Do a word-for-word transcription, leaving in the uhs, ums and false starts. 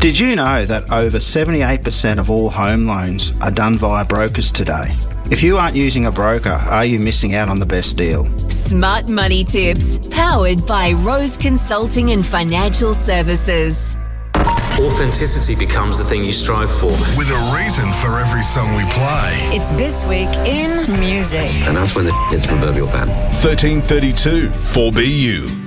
Did you know that over seventy-eight percent of all home loans are done via brokers today? If you aren't using a broker, are you missing out on the best deal? Smart Money Tips, powered by Rose Consulting and Financial Services. Authenticity becomes the thing you strive for. With a reason for every song we play. It's This Week in Music. And that's when it hits proverbial fan. thirteen thirty-two four B U.